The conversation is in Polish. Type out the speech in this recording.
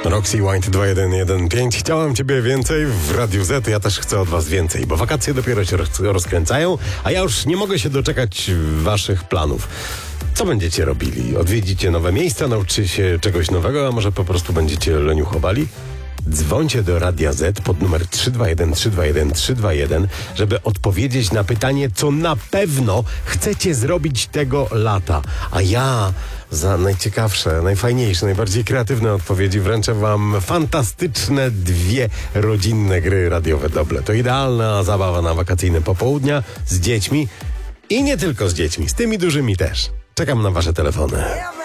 Roxy White 2115. Chciałem ciebie więcej w Radiu Z. Ja też chcę od was więcej, bo wakacje dopiero się rozkręcają, a ja już nie mogę się doczekać waszych planów. Co będziecie robili? Odwiedzicie nowe miejsca, nauczycie się czegoś nowego, a może po prostu będziecie leniuchowali? Dzwońcie do Radia Z pod numer 321, żeby odpowiedzieć na pytanie, co na pewno chcecie zrobić tego lata. A ja za najciekawsze, najfajniejsze, najbardziej kreatywne odpowiedzi wręczę wam fantastyczne 2 rodzinne gry radiowe doble. To idealna zabawa na wakacyjne popołudnia z dziećmi i nie tylko z dziećmi, z tymi dużymi też. Czekam na wasze telefony.